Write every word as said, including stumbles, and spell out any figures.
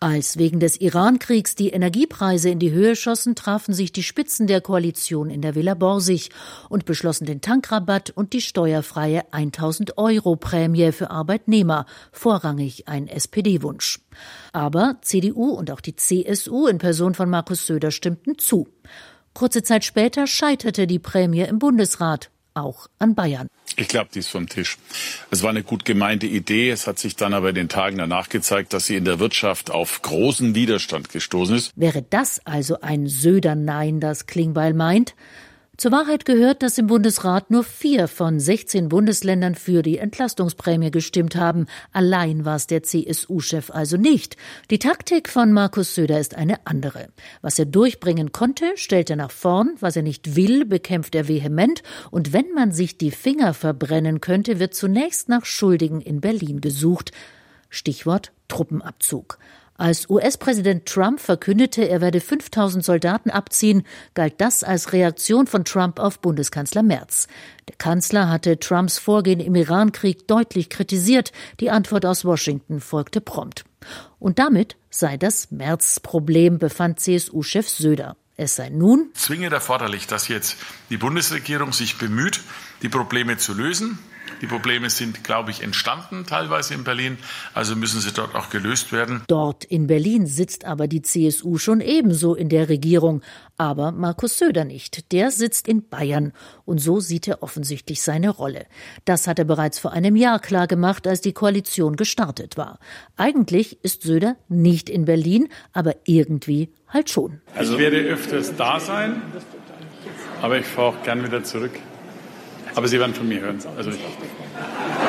Als wegen des Iran-Kriegs die Energiepreise in die Höhe schossen, trafen sich die Spitzen der Koalition in der Villa Borsig und beschlossen den Tankrabatt und die steuerfreie tausend Euro Prämie für Arbeitnehmer, vorrangig ein S P D-Wunsch. Aber C D U und auch die C S U in Person von Markus Söder stimmten zu. Kurze Zeit später scheiterte die Prämie im Bundesrat, auch an Bayern. Ich glaube, die ist vom Tisch. Es war eine gut gemeinte Idee. Es hat sich dann aber in den Tagen danach gezeigt, dass sie in der Wirtschaft auf großen Widerstand gestoßen ist. Wäre das also ein Söder-Nein, das Klingbeil meint? Zur Wahrheit gehört, dass im Bundesrat nur vier von sechzehn Bundesländern für die Entlastungsprämie gestimmt haben. Allein war es der C S U-Chef also nicht. Die Taktik von Markus Söder ist eine andere. Was er durchbringen konnte, stellt er nach vorn. Was er nicht will, bekämpft er vehement. Und wenn man sich die Finger verbrennen könnte, wird zunächst nach Schuldigen in Berlin gesucht. Stichwort Truppenabzug. Als U S-Präsident Trump verkündete, er werde fünftausend Soldaten abziehen, galt das als Reaktion von Trump auf Bundeskanzler Merz. Der Kanzler hatte Trumps Vorgehen im Iran-Krieg deutlich kritisiert. Die Antwort aus Washington folgte prompt. Und damit sei das Merz-Problem, befand C S U-Chef Söder. Es sei nun zwingend erforderlich, dass jetzt die Bundesregierung sich bemüht, die Probleme zu lösen. Die Probleme sind, glaube ich, entstanden, teilweise in Berlin, also müssen sie dort auch gelöst werden. Dort in Berlin sitzt aber die C S U schon ebenso in der Regierung, aber Markus Söder nicht. Der sitzt in Bayern und so sieht er offensichtlich seine Rolle. Das hat er bereits vor einem Jahr klar gemacht, als die Koalition gestartet war. Eigentlich ist Söder nicht in Berlin, aber irgendwie halt schon. Also ich werde öfters da sein, aber ich fahre auch gern wieder zurück. Aber Sie werden von mir hören. Also ich